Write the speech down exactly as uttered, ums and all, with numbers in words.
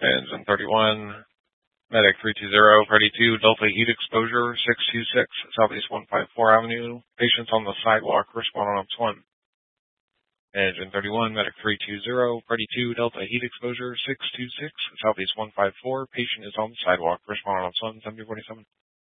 Engine thirty-one, Medic three two zero, Freddy two, Delta heat exposure six two six, Southeast one fifty-four Avenue. Patients on the sidewalk, respond on ops one. Engine thirty-one, Medic three two zero, Freddy two, Delta heat exposure six two six, Southeast one fifty-four. Patient is on the sidewalk, respond on ops one, seventy forty-seven.